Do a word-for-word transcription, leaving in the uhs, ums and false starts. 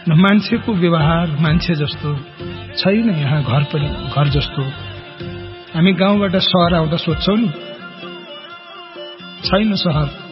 न मान्छेको व्यवहार मान्छे जस्तो छैन यहाँ, घर पनि घर जस्तो। हामी गाउँबाट सहर आउँदा सोध्छौं नि, छैन सहर